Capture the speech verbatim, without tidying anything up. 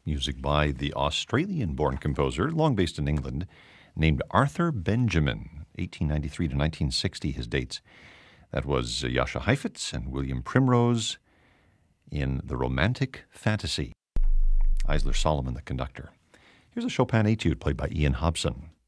music by the Australian-born composer, long based in England, named Arthur Benjamin, eighteen ninety-three to nineteen sixty, his dates. That was Jascha Heifetz and William Primrose in The Romantic Fantasy. Eisler Solomon, the conductor. Here's a Chopin etude played by Ian Hobson.